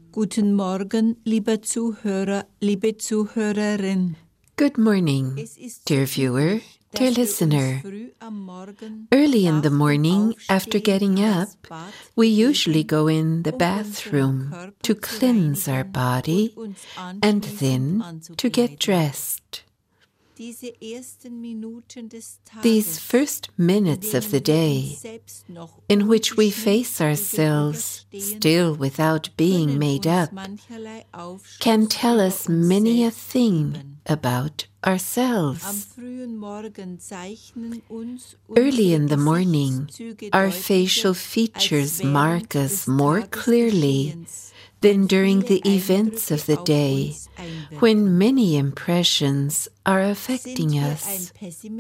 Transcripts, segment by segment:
Guten Morgen, lieber Zuhörer, liebe Zuhörerin. Good morning, dear viewer, dear listener. Early in the morning, after getting up, we usually go in the bathroom to cleanse our body and then to get dressed. These first minutes of the day, in which we face ourselves still without being made up, can tell us many a thing about ourselves. Early in the morning, our facial features mark us more clearly than during the events of the day, when many impressions are affecting us.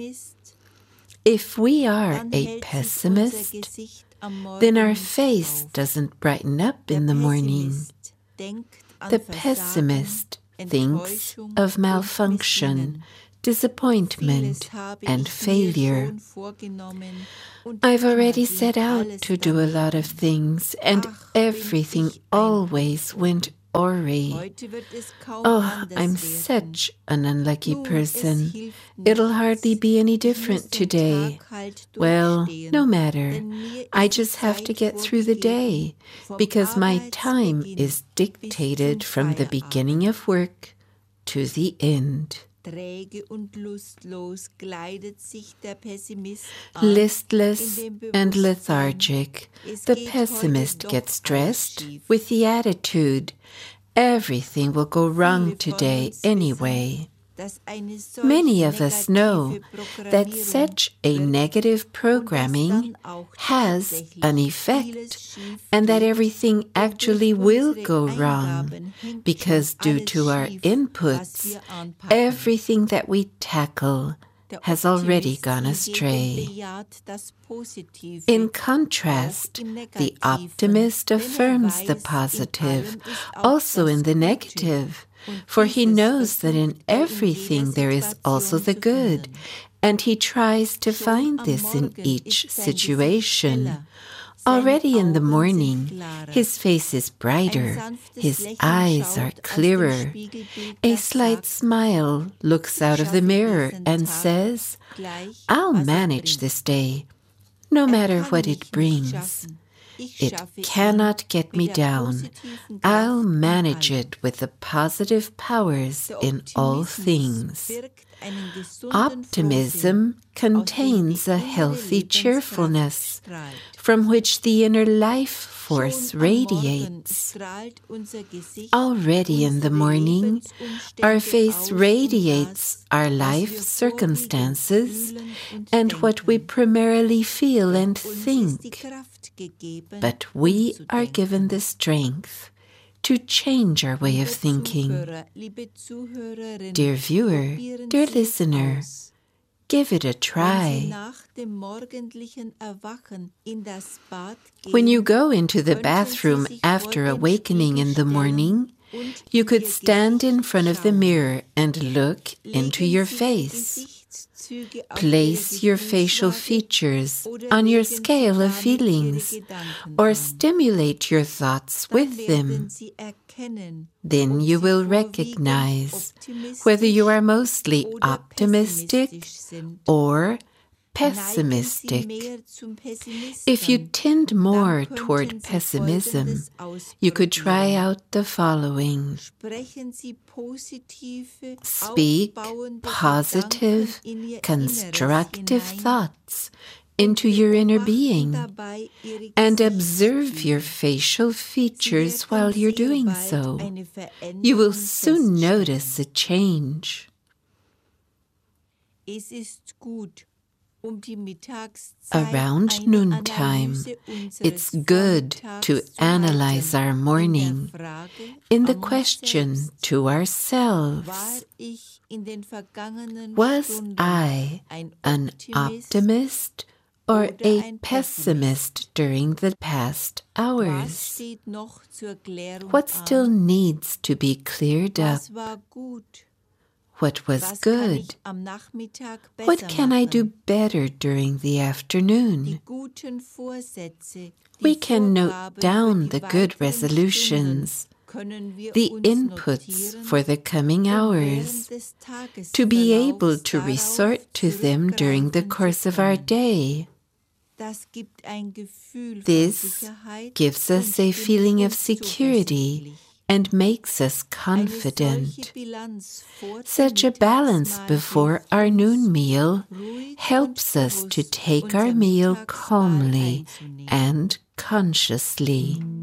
If we are a pessimist, then our face doesn't brighten up in the morning. The pessimist thinks of malfunction, disappointment, and failure. I've already set out to do a lot of things, and everything always went awry. Oh, I'm such an unlucky person. It'll hardly be any different today. Well, no matter. I just have to get through the day, because my time is dictated from the beginning of work to the end. Listless and lethargic, the pessimist gets dressed with the attitude, everything will go wrong today anyway. Many of us know that such a negative programming has an effect, and that everything actually will go wrong, because due to our inputs, everything that we tackle has already gone astray. In contrast, the optimist affirms the positive, also in the negative, for he knows that in everything there is also the good, and he tries to find this in each situation. Already in the morning, his face is brighter, his eyes are clearer. A slight smile looks out of the mirror and says, "I'll manage this day, no matter what it brings. It cannot get me down. I'll manage it with the positive powers in all things." Optimism contains a healthy cheerfulness from which the inner life force radiates. Already in the morning, our face radiates our life circumstances and what we primarily feel and think. But we are given the strength to change our way of thinking. Dear viewer, dear listener, give it a try. When you go into the bathroom after awakening in the morning, you could stand in front of the mirror and look into your face. Place your facial features on your scale of feelings, or stimulate your thoughts with them. Then you will recognize whether you are mostly optimistic or pessimistic. If you tend more toward pessimism, you could try out the following. Speak positive, constructive thoughts into your inner being, and observe your facial features while you're doing so. You will soon notice a change. Around noontime, it's good to analyze our morning in the question to ourselves: was I an optimist or a pessimist during the past hours? What still needs to be cleared up? What was good? What can I do better during the afternoon? We can note down the good resolutions, the inputs for the coming hours, to be able to resort to them during the course of our day. This gives us a feeling of security and makes us confident. Such a balance before our noon meal helps us to take our meal calmly and consciously.